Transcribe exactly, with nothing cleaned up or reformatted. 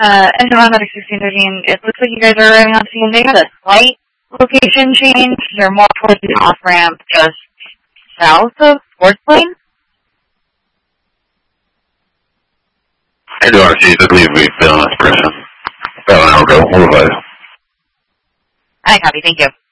Uh, and around sixteen thirteen, it looks like you guys are arriving on scene. They had a slight location change. They're more towards the off-ramp just south of Sports Lane. I do R C. I believe we've been on this person about an hour ago. We'll revise. I copy. Thank you.